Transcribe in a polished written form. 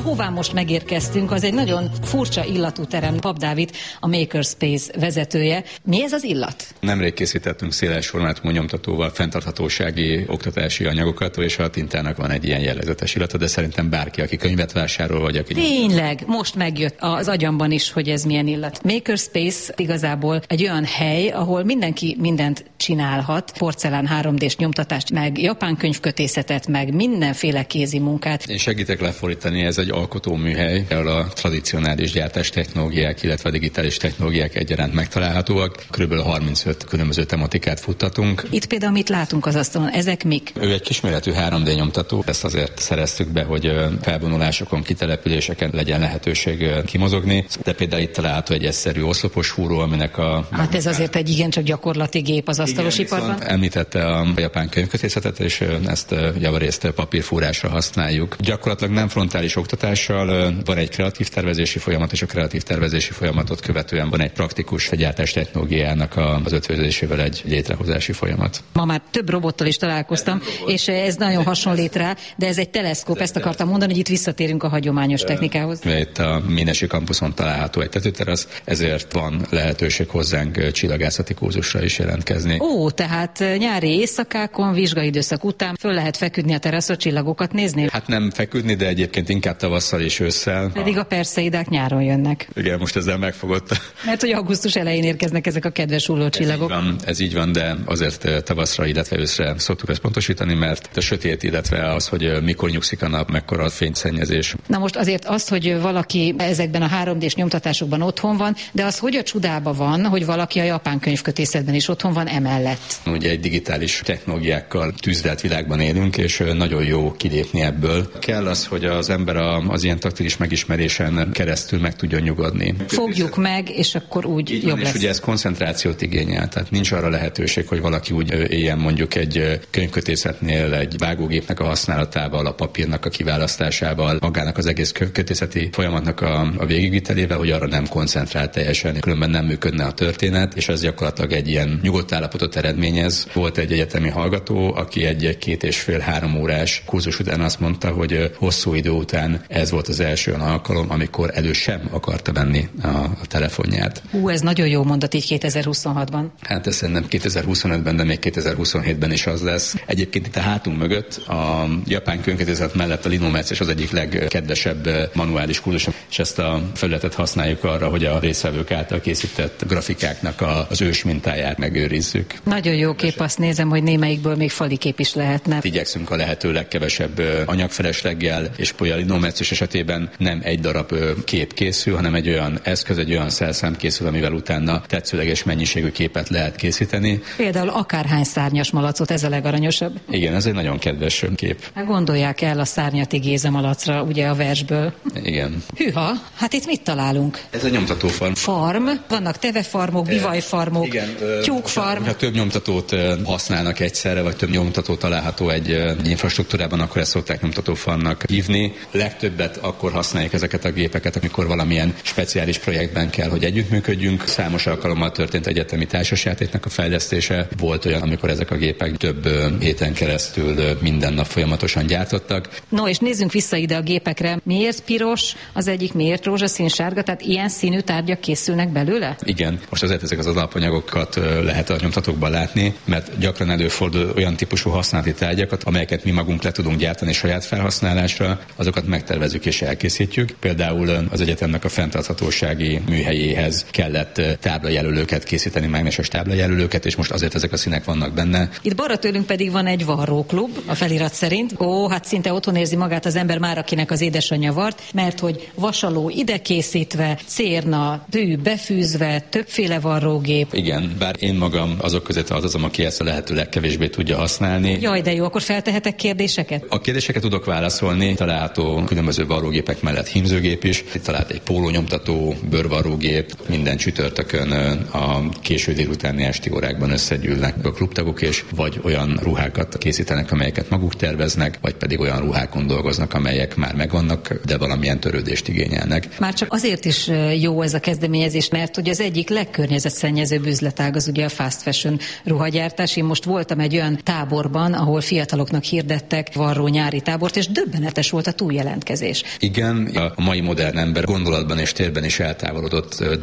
Ahová most megérkeztünk, az egy nagyon furcsa illatú terem. Pap Dávid, a Makerspace vezetője. Mi ez az illat? Nemrég készítettünk széles formátumú nyomtatóval fenntarthatósági oktatási anyagokat, és a Tintának van egy ilyen jellegzetes illata, de szerintem bárki, aki könyvet vásárol, vagy aki... Tényleg, most megjött az agyamban is, hogy ez milyen illat. Makerspace igazából egy olyan hely, ahol mindenki mindent csinálhat, porcelán 3D-s nyomtatást, meg japán könyvkötészetet, meg mindenféle kézi munkát. Én segítek lefordítani, ez egy alkotóműhely, ahol a tradicionális gyártás technológiák, illetve a digitális technológiák egyaránt megtalálhatóak. Körülbelül 35 különböző tematikát futtatunk. Itt például mit látunk az asztalon? Ezek mik? Ő egy kisméretű 3D nyomtató. Ezt azért szereztük be, hogy felvonulásokon, kitelepüléseken legyen lehetőség kimozogni. De például itt található egy egyszerű oszlopos fúró, aminek a... Hát ez azért egy igencsak gyakorlati gép az asztalos iparban. Említette a japán könyvkötészetet, és ezt javarészt papírfúrásra használjuk. Gyakorlatilag nem frontális oktatással, van egy kreatív tervezési folyamat, és a kreatív tervezési folyamatot követően van egy praktikus gyártás technológiának az ötvözésével egy létrehozási folyamat. Ma már több robottal is találkoztam, és ez nagyon hasonlít rá, de ez egy teleszkóp, ezt akartam mondani, hogy itt visszatérünk a hagyományos technikához. Itt a Ménesi kampuszon található egy tetőterasz, ezért van lehetőség hozzánk csillagászati kurzusra is jelentkezni. Ó, tehát nyári éjszakákon, vizsgaidőszak után föl lehet feküdni a teraszra, csillagokat nézni? Hát nem feküdni, de egyébként inkább tavasszal és ősszel. Pedig a perseidák nyáron jönnek. Igen, most ezzel megfogott. Mert hogy augusztus elején érkeznek ezek a kedves hulló csillagok. Ez így van, de azért tavaszra, illetve őszre szoktuk ezt pontosítani, mert a sötét, illetve az, hogy mikor nyugszik a nap, mekkora a fényszennyezés. Na most azért az, hogy valaki ezekben a 3D-s nyomtatásokban otthon van, de az hogy a csodába van, hogy valaki a japán könyvkötészetben is otthon van emellett? Ugye egy digitális technológiákkal tűzlelt világban élünk, és nagyon jó kilépni ebből. Kell az, hogy az ember az ilyen taktilis megismerésen keresztül meg tudjon nyugodni. Fogjuk meg, és akkor úgy így jobb van, lesz. És ugye ez koncentrációt igényel, tehát nincs arra lehetőség, hogy valaki úgy éljen mondjuk egy könyvkötészetnél egy vágógépnek a használatával, a papírnak a kiválasztásával, magának az egész kötészeti folyamatnak a végigvitelével, hogy arra nem koncentrál teljesen, különben nem működne a történet, és ez gyakorlatilag egy ilyen nyugodt állapotot eredményez. Volt egy egyetemi hallgató, aki egy 2,5-3 órás kurzus után azt mondta, hogy hosszú idő után ez volt az első alkalom, amikor elő sem akarta venni a telefonját. Ez nagyon jó mondat így 2026-ban. Hát ez szerintem 2025-ben, de még 2027-ben is az lesz. Egyébként itt a hátunk mögött a japán könyvkötészet mellett a Linometsz az egyik legkedvesebb manuális kurzus, és ezt a felületet használjuk arra, hogy a résztvevők által készített grafikáknak az ős mintáját megőrizzük. Nagyon jó kép, azt nézem, hogy némelyikből még falikép is lehetne. Igyekszünk a lehető legkevesebb anyagfelesleggel, és a Linometsz esetében nem egy darab kép készül, hanem egy olyan eszköz, egy olyan szelszám készül, amivel utána tetszőleges mennyiségű képet lehet készíteni. Például akárhány szárnyas malacot, ez a legaranyosabb. Igen, ez egy nagyon kedves kép. Hát gondolják el a Szárnyati Géza malacra, ugye a versből. Igen. Hűha, hát itt mit találunk? Ez a nyomtatófarm. Farm, vannak tevefarmok, bivajfarmok, tyúkfarm. Ha több nyomtatót használnak egyszerre, vagy több nyomtató található egy infrastruktúrában, akkor ezt szokták nyomtatófarmnak hívni. Legtöbbet akkor használjuk ezeket a gépeket, amikor valamilyen speciális projektben kell, hogy együttműködjünk. Számos alkalommal történt egyetemi társasjátéknak a fejlesztése. Volt olyan, amikor ezek a gépek több héten keresztül minden nap folyamatosan gyártottak. No, és nézzünk vissza ide a gépekre. Miért piros, az egyik miért rózsaszín sárga, tehát ilyen színű tárgyak készülnek belőle? Igen, most azért ezek az alapanyagokat lehet a nyomtatókban látni, mert gyakran előfordul olyan típusú használati tárgyakat, amelyeket mi magunk le tudunk gyártani saját felhasználásra, azokat megtervezzük és elkészítjük. Például az egyetemnek a fenntarthatósági műhelyéhez kellett táblajelölőket készíteni, mágneses táblajelölőket, és most azért ezek a színek vannak benne. Itt balra tőlünk pedig van egy varróklub, a felirat szerint. Hát szinte otthon érzi magát az ember már, akinek az édesanyja vart, mert hogy vasaló ide készítve, cérna, tű befűzve, többféle varrógép. Igen, bár én magam azok közé tartozom, aki ezt a lehető legkevésbé tudja használni. Jaj, de jó, akkor feltehetek kérdéseket? A kérdéseket tudok válaszolni, található különböző varrógépek mellett hímzőgép is. Itt talált egy pólónyomtató, bőrvarrógép, minden csütörtökön a késő délutáni esti órákban összegyűlnek a klubtagok, és vagy olyan ruhákat készítenek, amelyeket maguk terveznek, vagy pedig olyan ruhákon dolgoznak, amelyek már megvannak, de valamilyen törődést igényelnek. Már csak azért is jó ez a kezdeményezés, mert hogy az egyik legkörnyezetszennyezőbb üzletág az ugye a fast fashion. fashion ruhagyártás. Én most voltam egy olyan táborban, ahol fiataloknak hirdettek varró nyári tábort, és döbbenetes volt a túljelentkezés. Igen, a mai modern ember gondolatban és térben is eltávolodott